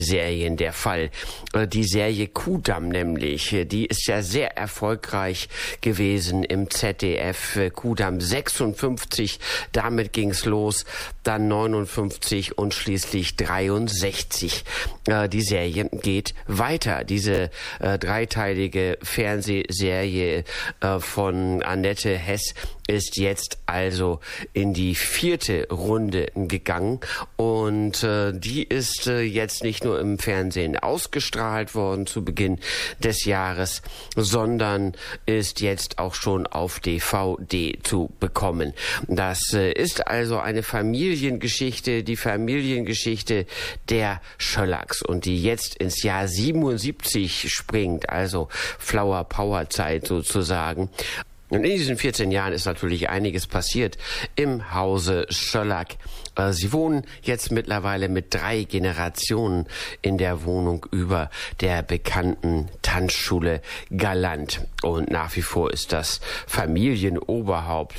Serien der Fall. Die Serie Kuhdamm nämlich, die ist ja sehr erfolgreich gewesen im ZDF. Kuhdamm 56, damit ging's los, dann 59 und schließlich 63. Die Serie geht weiter. Diese dreiteilige Fernsehserie von Annette Hess ist jetzt also in die 4. Runde gegangen und die ist jetzt nicht nur im Fernsehen ausgestrahlt worden zu Beginn des Jahres, sondern ist jetzt auch schon auf DVD zu bekommen. Das ist also eine Familiengeschichte, die Familiengeschichte der Schöllacks und die jetzt ins Jahr 77 springt, also Flower Power Zeit sozusagen. Und in diesen 14 Jahren ist natürlich einiges passiert im Hause Schöllack. Sie wohnen jetzt mittlerweile mit 3 Generationen in der Wohnung über der bekannten Tanzschule Galant. Und nach wie vor ist das Familienoberhaupt